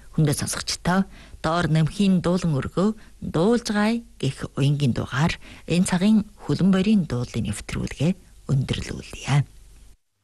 Хүндээ сонсогчдоо доор нэмхийн дуулан өргөө дуулж гай гэх уянгийн дугаар энэ цагийн хөлбөмбөрийн дуулын нэвтрүүлгээ өндөрлүүлье.